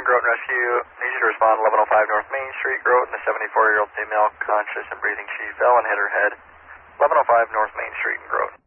Northern Groton Rescue. Need you to respond 1105 North Main Street, Groton. A 74-year-old female, conscious and breathing. She fell and hit her head. 1105 North Main Street in Groton.